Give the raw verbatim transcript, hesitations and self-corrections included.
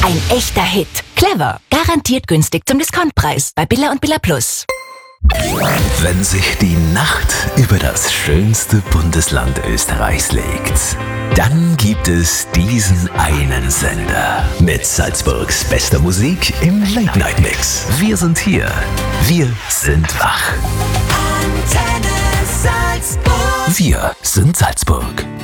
Ein echter Hit. Clever. Garantiert günstig zum Discountpreis bei Billa und Billa Plus. Wenn sich die Nacht über das schönste Bundesland Österreichs legt, dann gibt es diesen einen Sender mit Salzburgs bester Musik im Late-Night-Mix. Wir sind hier. Wir sind wach. Antenne Salzburg. Wir sind Salzburg.